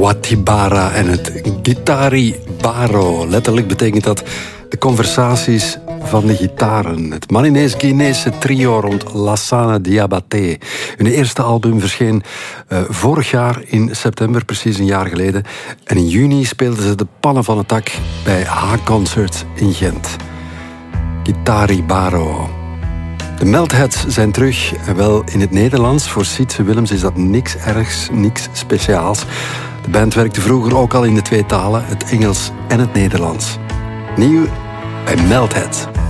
Watibara en het Gitari Baro. Letterlijk betekent dat de conversaties van de gitaren. Het Malinese-Guinese trio rond Lassana Diabaté. Hun eerste album verscheen vorig jaar in september, precies een jaar geleden. En in juni speelden ze de pannen van het dak bij H-Concert in Gent. Gitari Baro. De Meltheads zijn terug, en wel in het Nederlands. Voor Sietse Willems is dat niks ergs, niks speciaals. De band werkte vroeger ook al in de twee talen, het Engels en het Nederlands. Nieuw bij Meltheads.